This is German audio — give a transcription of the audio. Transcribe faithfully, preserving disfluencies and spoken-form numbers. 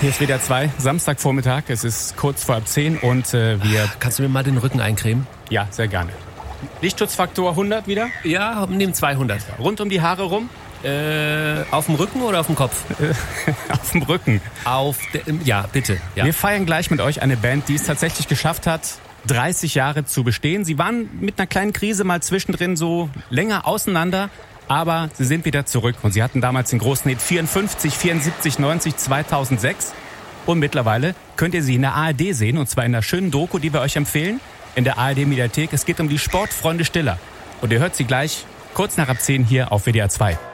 hier ist W D R zwei, Samstagvormittag, es ist kurz vor halb zehn und äh, wir... Kannst du mir mal den Rücken eincremen? Ja, sehr gerne. Lichtschutzfaktor hundert wieder? Ja, nimm zweihundert. Rund um die Haare rum? Äh, auf dem Rücken oder auf dem Kopf? Auf dem Rücken. Auf, de, ja, bitte. Ja. Wir feiern gleich mit euch eine Band, die es tatsächlich geschafft hat, dreißig Jahre zu bestehen. Sie waren mit einer kleinen Krise mal zwischendrin so länger auseinander, aber sie sind wieder zurück. Und sie hatten damals den großen Hit vierundfünfzig, vierundsiebzig, neunzig, zweitausendsechs. Und mittlerweile könnt ihr sie in der A R D sehen, und zwar in einer schönen Doku, die wir euch empfehlen, in der A R D-Mediathek. Es geht um die Sportfreunde Stiller. Und ihr hört sie gleich kurz nach ab zehn hier auf W D R zwei.